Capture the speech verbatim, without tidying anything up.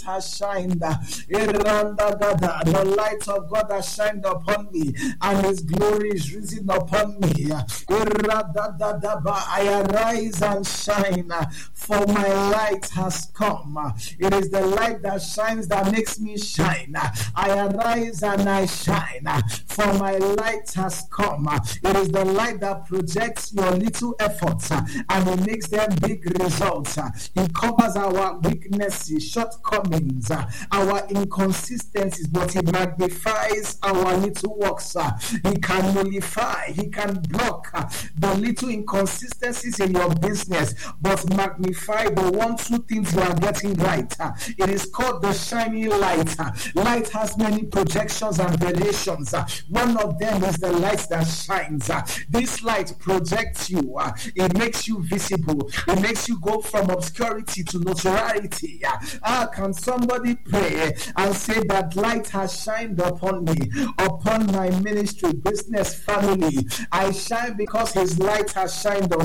has shined. The light of God has shined upon me, and His glory is risen upon me. I arise and shine, for my light has come. It is the light that shines that makes me shine. I arise and I shine, for my light has come. It is the light that projects your little efforts, and it makes them big results. It covers our weaknesses, shortcomings, our inconsistencies, but He magnifies our little works. He can nullify, He can block the little inconsistencies in your business, but magnify the one, two things you are getting right. It is called the shining light. Light has many projections and variations. One of them is the light that shines. This light projects you. It makes you visible. It makes you go from obscurity to notoriety. Ah, can somebody pray and say that light has shined upon me, upon my ministry, business, family? I shine because His light has shined on